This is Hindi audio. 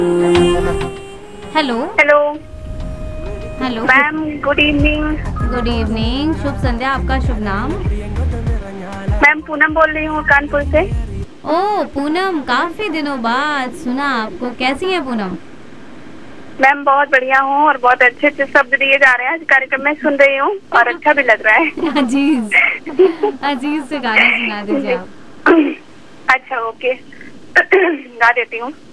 Hello. Hello hello ma'am, good evening. Good evening, शुभ संध्या। आपका शुभ नाम? मैम पूनम बोल रही हूँ कानपुर से। ओ पूनम, काफी दिनों बाद सुना आपको। कैसी है पूनम? मैम बहुत बढ़िया हूँ और बहुत अच्छे अच्छे शब्द दिए जा रहे हैं। आज कार्यक्रम में सुन रही हूँ और अच्छा भी लग रहा है। अजीज, अजीज से गाना सुना दीजिए जी। आप। अच्छा ओके। गा देती हूँ।